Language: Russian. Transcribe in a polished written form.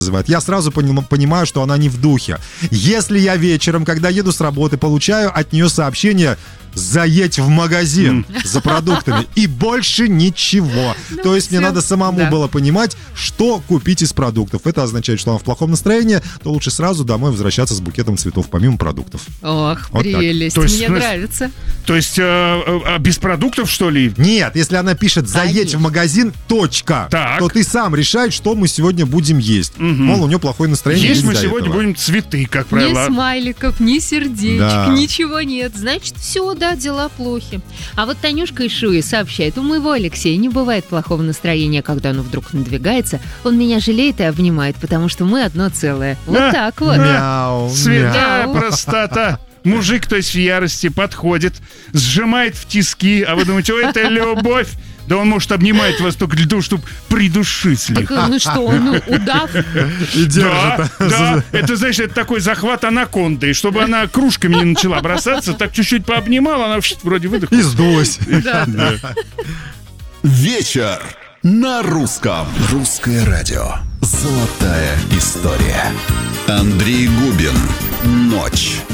Я сразу понимаю, что она не в духе. Если я вечером, когда еду с работы, получаю от нее сообщение: заедь в магазин за продуктами, и больше ничего. То есть мне надо самому было понимать, что купить из продуктов. Это означает, что она в плохом настроении, то лучше сразу домой возвращаться с букетом цветов, помимо продуктов. Ох, вот прелесть, мне нравится. То есть без продуктов, что ли? Нет, если она пишет «заедь в магазин», точка, то ты сам решаешь, что мы сегодня будем есть. Мол, у нее плохое настроение. Есть мы сегодня будем цветы, как правило. Ни смайликов, ни сердечек, ничего нет. Значит, все, да, дела плохи. А вот Танюшка из Шуи сообщает: у моего Алексея не бывает плохого настроения, когда оно вдруг надвигается. Он меня жалеет и обнимает, потому что мы одно целое. Вот так вот. Мяу, святая простота. Мужик, то есть в ярости, подходит, сжимает в тиски, а вы думаете, это любовь? Да он, может, обнимает вас только для того, чтобы придушить слегка. Так, ну что, он удав? И держит. Да, это, знаешь, это такой захват анаконды. И чтобы она кружками не начала бросаться, так чуть-чуть пообнимала, она вроде выдохла. И сдулась. Вечер на русском. Русское радио. Золотая история. Андрей Губин. Ночь.